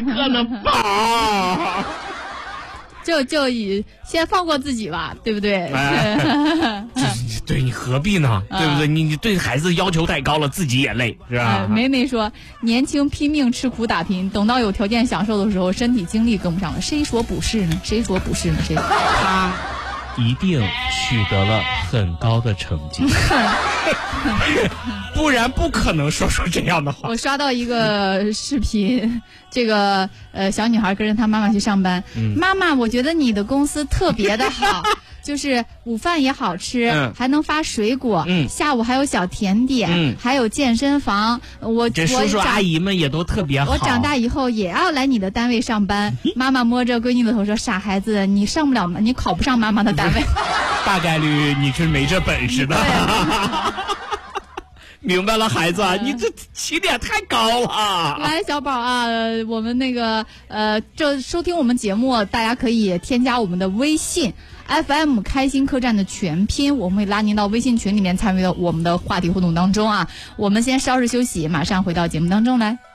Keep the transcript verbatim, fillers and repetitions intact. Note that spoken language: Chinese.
可能吧。 就就以先放过自己吧，对不对？ 哎、对，你何必呢？啊、对不对？你你对孩子要求太高了，自己也累，是吧？ 呃、梅梅说，年轻拼命吃苦打拼，等到有条件享受的时候，身体精力跟不上了，谁说不是呢？谁说不是呢？谁？ 他一定取得了很高的成绩。不然不可能说出这样的话。 我刷到一个视频，这个呃小女孩跟着她妈妈去上班，嗯、妈妈，我觉得你的公司特别的好。就是午饭也好吃，嗯、还能发水果，嗯、下午还有小甜点，嗯、还有健身房。我这叔叔阿姨们也都特别好。 我长大以后也要来你的单位上班。妈妈摸着闺女的头说：“傻孩子，你上不了，你考不上妈妈的单位。” 大概率你是没这本事的。明白了，孩子，嗯、你这起点太高了。 来，小宝啊，我们那个呃，这收听我们节目，大家可以添加我们的微信 F M 开心客栈的全拼，我们会拉您到微信群里面参与到我们的话题互动当中啊。我们先稍事休息，马上回到节目当中来。